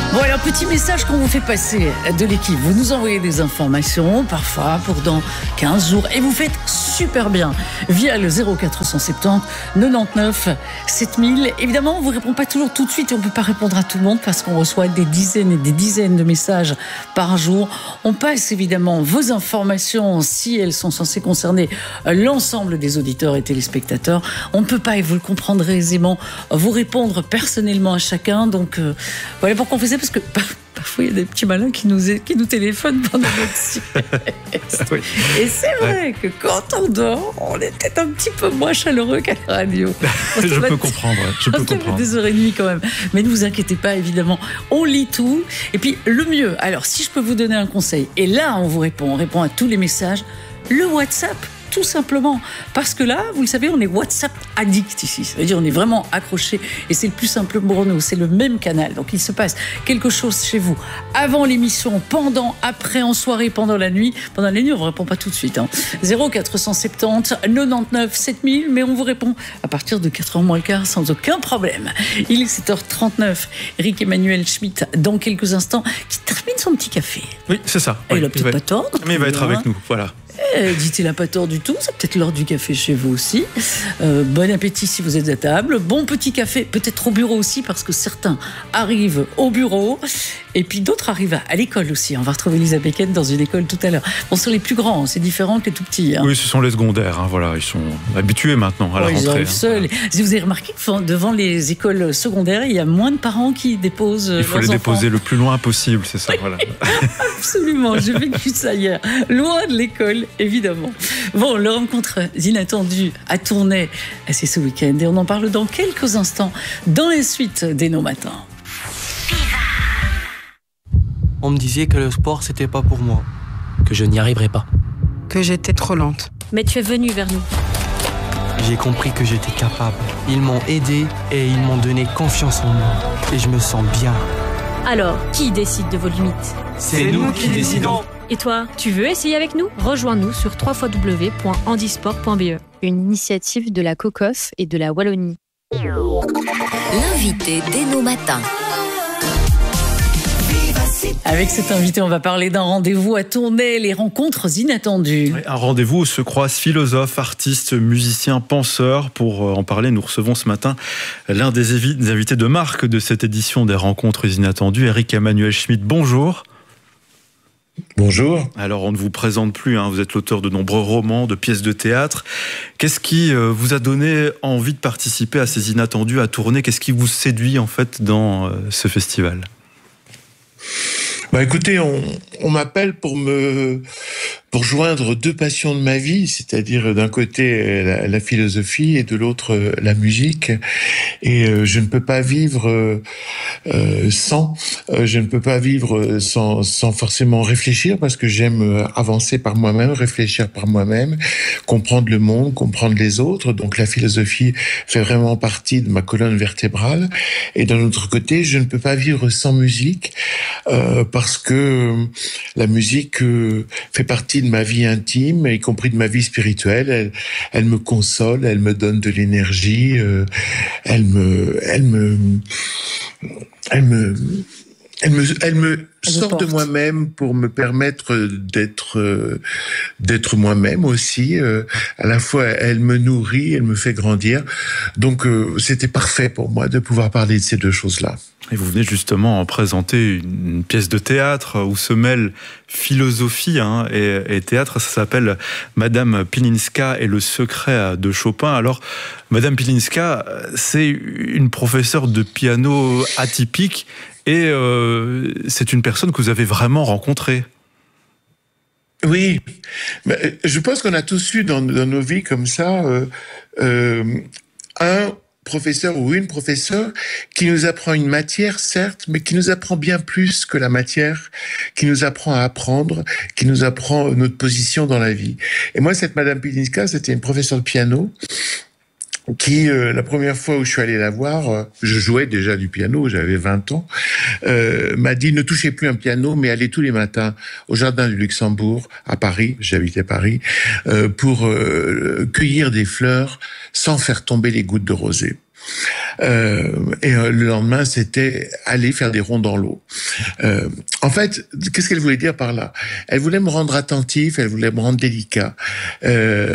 Bon, alors, petit message qu'on vous fait passer de l'équipe. Vous nous envoyez des informations, parfois pour dans 15 jours, et vous faites super bien via le 0470 99 7000. Évidemment, on ne vous répond pas toujours tout de suite et on ne peut pas répondre à tout le monde parce qu'on reçoit des dizaines et des dizaines de messages par jour. On passe évidemment vos informations si elles sont censées concerner l'ensemble des auditeurs et téléspectateurs. On ne peut pas, et vous le comprendrez aisément, vous répondre personnellement à chacun. Donc, voilà pourquoi on faisait, parce que parfois il y a des petits malins qui nous téléphonent pendant notre sieste. Oui. Et c'est vrai que quand on dort, on est peut-être un petit peu moins chaleureux qu'à la radio. Je peux comprendre. Des heures et demie quand même. Mais ne vous inquiétez pas, évidemment, on lit tout. Et puis le mieux, alors si je peux vous donner un conseil, et là on répond à tous les messages, le WhatsApp. Tout simplement, parce que là, vous le savez, on est WhatsApp addict ici. Ça veut dire on est vraiment accroché et c'est le plus simple pour nous, c'est le même canal. Donc il se passe quelque chose chez vous avant l'émission, pendant, après, en soirée, pendant la nuit. Pendant la nuit, on ne vous répond pas tout de suite. 0470 99 7000, mais on vous répond à partir de 4h moins le quart sans aucun problème. Il est 7h39. Eric Emmanuel Schmitt, dans quelques instants, qui termine son petit café. Oui, c'est ça. Il a peut-être pas tort. Mais il va être avec nous, voilà. Dites, il n'a pas tort du tout, c'est peut-être l'heure du café chez vous aussi. Bon appétit si vous êtes à table. Bon petit café, peut-être au bureau aussi, parce que certains arrivent au bureau et puis d'autres arrivent à l'école aussi. On va retrouver Lisa Beckett dans une école tout à l'heure. Bon, ce sont les plus grands, c'est différent que les tout petits. Oui, ce sont les secondaires, voilà, ils sont habitués maintenant à la rentrée. Ils arrivent seuls. Si vous avez remarqué que devant les écoles secondaires, il y a moins de parents qui déposent leurs enfants. Il faut les déposer le plus loin possible, c'est ça, voilà. Absolument, j'ai vécu ça hier. Loin de l'école, évidemment. Bon, le rencontre inattendue à Tournai, c'est ce week-end et on en parle dans quelques instants dans la suite des Nos Matins. On me disait que le sport c'était pas pour moi, que je n'y arriverais pas, que j'étais trop lente. Mais tu es venu vers nous. J'ai compris que j'étais capable. Ils m'ont aidé et ils m'ont donné confiance en moi. Et je me sens bien. Alors, qui décide de vos limites ? C'est nous qui décidons. Et toi, tu veux essayer avec nous ? Rejoins-nous sur www.handisport.be. Une initiative de la COCOF et de la Wallonie. L'invité des Nos Matins. Avec cet invité, on va parler d'un rendez-vous à Tournai, les rencontres inattendues. Oui, un rendez-vous où se croisent philosophes, artistes, musiciens, penseurs. Pour en parler, nous recevons ce matin l'un des invités de marque de cette édition des rencontres inattendues, Eric Emmanuel Schmitt. Bonjour. Bonjour. Alors, on ne vous présente plus, vous êtes l'auteur de nombreux romans, de pièces de théâtre. Qu'est-ce qui vous a donné envie de participer à ces inattendus à Tournai ? Qu'est-ce qui vous séduit en fait dans ce festival ? Écoutez, on m'appelle pour joindre deux passions de ma vie, c'est-à-dire d'un côté la philosophie et de l'autre la musique. Et je ne peux pas vivre sans forcément réfléchir, parce que j'aime avancer par moi-même, réfléchir par moi-même, comprendre le monde, comprendre les autres. Donc la philosophie fait vraiment partie de ma colonne vertébrale. Et d'un autre côté, je ne peux pas vivre sans musique, parce que la musique fait partie de ma vie intime, y compris de ma vie spirituelle. Elle me console, elle me donne de l'énergie, elle me sort de moi-même pour me permettre d'être moi-même aussi. À la fois, elle me nourrit, elle me fait grandir. Donc, c'était parfait pour moi de pouvoir parler de ces deux choses-là. Et vous venez justement présenter une pièce de théâtre où se mêlent philosophie et théâtre. Ça s'appelle Madame Pilinska et le secret de Chopin. Alors, Madame Pilinska, c'est une professeure de piano atypique et c'est une personne que vous avez vraiment rencontrée. Oui, je pense qu'on a tous eu dans nos vies comme ça un professeur ou une professeure qui nous apprend une matière, certes, mais qui nous apprend bien plus que la matière, qui nous apprend à apprendre, qui nous apprend notre position dans la vie. Et moi, cette Madame Pilinska, c'était une professeure de piano qui, la première fois où je suis allé la voir, je jouais déjà du piano, j'avais 20 ans, m'a dit ne touchez plus un piano, mais allez tous les matins au Jardin du Luxembourg, à Paris, j'habitais Paris, pour cueillir des fleurs sans faire tomber les gouttes de rosée. Le lendemain, c'était aller faire des ronds dans l'eau. En fait, qu'est-ce qu'elle voulait dire par là? Elle voulait me rendre attentif, elle voulait me rendre délicat.